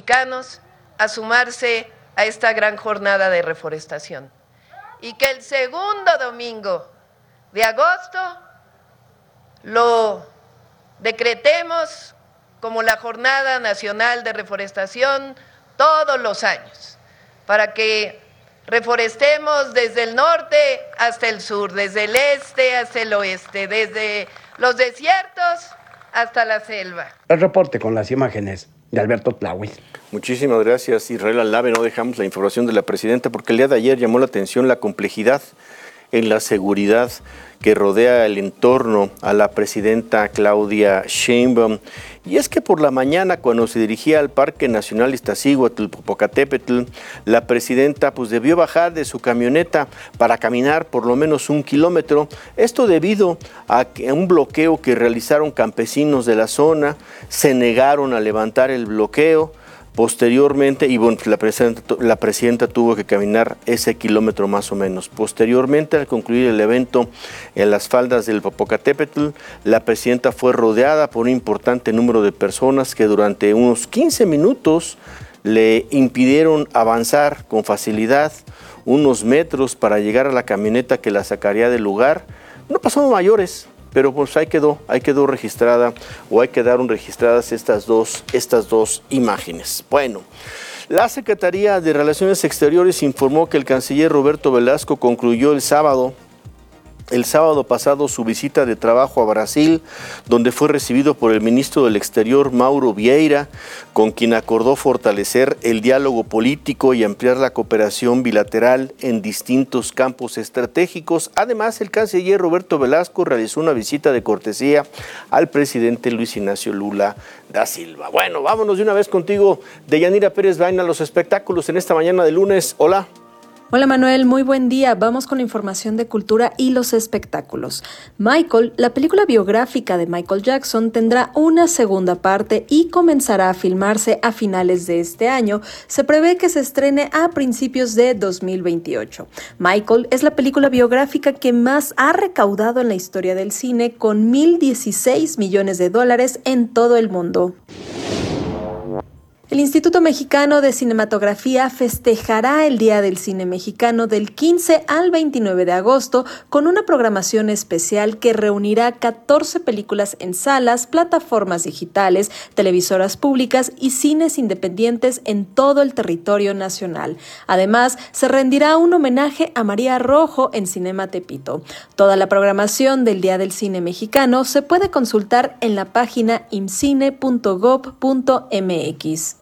mexicanos a sumarse a esta gran jornada de reforestación. Y que el segundo domingo de agosto lo decretemos como la Jornada Nacional de Reforestación todos los años, para que reforestemos desde el norte hasta el sur, desde el este hasta el oeste, desde los desiertos hasta la selva. El reporte con las imágenes de Alberto Tláhuiz. Muchísimas gracias, Israel Alave. No dejamos la información de la presidenta porque el día de ayer llamó la atención la complejidad en la seguridad que rodea el entorno a la presidenta Claudia Sheinbaum. Y es que por la mañana, cuando se dirigía al Parque Nacional Iztaccíhuatl, Popocatépetl, la presidenta debió bajar de su camioneta para caminar por lo menos 1 kilómetro. Esto debido a un bloqueo que realizaron campesinos de la zona, se negaron a levantar el bloqueo. Posteriormente, y bueno, la presidenta tuvo que caminar ese kilómetro más o menos. Posteriormente, al concluir el evento en las faldas del Popocatépetl, la presidenta fue rodeada por un importante número de personas que durante unos 15 minutos le impidieron avanzar con facilidad unos metros para llegar a la camioneta que la sacaría del lugar. No pasó mayores, pero pues ahí quedó registrada, o ahí quedaron registradas estas dos imágenes. Bueno, la Secretaría de Relaciones Exteriores informó que el canciller Roberto Velasco concluyó el sábado pasado su visita de trabajo a Brasil, donde fue recibido por el ministro del Exterior, Mauro Vieira, con quien acordó fortalecer el diálogo político y ampliar la cooperación bilateral en distintos campos estratégicos. Además, el canciller Roberto Velasco realizó una visita de cortesía al presidente Luis Ignacio Lula da Silva. Bueno, vámonos de una vez contigo, Deyanira Pérez Baena, a los espectáculos en esta mañana de lunes. Hola. Hola Manuel, muy buen día. Vamos con la información de cultura y los espectáculos. Michael, la película biográfica de Michael Jackson, tendrá una segunda parte y comenzará a filmarse a finales de este año. Se prevé que se estrene a principios de 2028. Michael es la película biográfica que más ha recaudado en la historia del cine, con $1,016 millones en todo el mundo. El Instituto Mexicano de Cinematografía festejará el Día del Cine Mexicano del 15 al 29 de agosto con una programación especial que reunirá 14 películas en salas, plataformas digitales, televisoras públicas y cines independientes en todo el territorio nacional. Además, se rendirá un homenaje a María Rojo en Cinema Tepito. Toda la programación del Día del Cine Mexicano se puede consultar en la página imcine.gov.mx.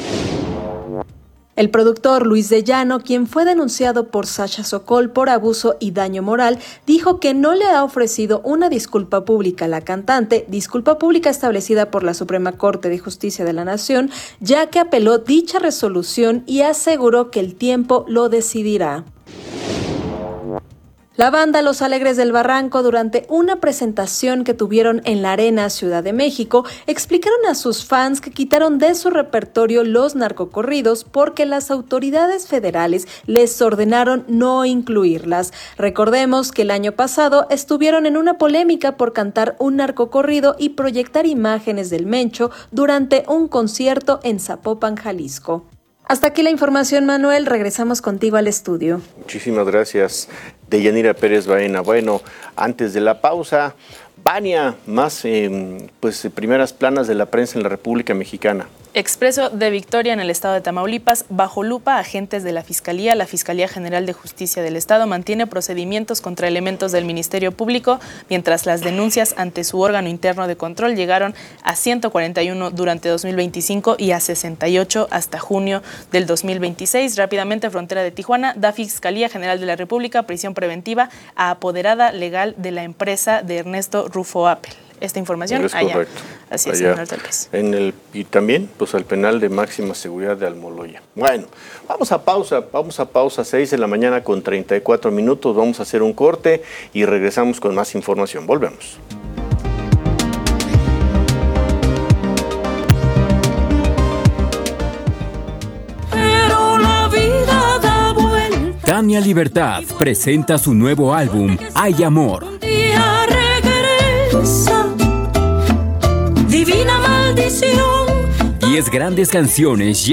El productor Luis de Llano, quien fue denunciado por Sasha Sokol por abuso y daño moral, dijo que no le ha ofrecido una disculpa pública a la cantante, disculpa pública establecida por la Suprema Corte de Justicia de la Nación, ya que apeló dicha resolución y aseguró que el tiempo lo decidirá. La banda Los Alegres del Barranco, durante una presentación que tuvieron en la Arena Ciudad de México, explicaron a sus fans que quitaron de su repertorio los narcocorridos porque las autoridades federales les ordenaron no incluirlas. Recordemos que el año pasado estuvieron en una polémica por cantar un narcocorrido y proyectar imágenes del Mencho durante un concierto en Zapopan, Jalisco. Hasta aquí la información, Manuel. Regresamos contigo al estudio. Muchísimas gracias, Deyanira Pérez Baena. Bueno, antes de la pausa, Vania, más primeras planas de la prensa en la República Mexicana. Expreso de Victoria, en el estado de Tamaulipas, bajo lupa agentes de la Fiscalía. La Fiscalía General de Justicia del Estado mantiene procedimientos contra elementos del Ministerio Público, mientras las denuncias ante su órgano interno de control llegaron a 141 durante 2025 y a 68 hasta junio del 2026. Rápidamente, frontera de Tijuana, da Fiscalía General de la República prisión preventiva a apoderada legal de la empresa de Ernesto Rufo Apple. Esta información es allá. Correcto. Así es, allá, señor López. Y también al penal de máxima seguridad de Almoloya. Bueno, vamos a pausa, 6 de la mañana con 34 minutos, vamos a hacer un corte y regresamos con más información. Volvemos. Pero la vida da vuelta. Tania Libertad presenta su nuevo álbum, Hay Amor. Divina maldición. 10 grandes canciones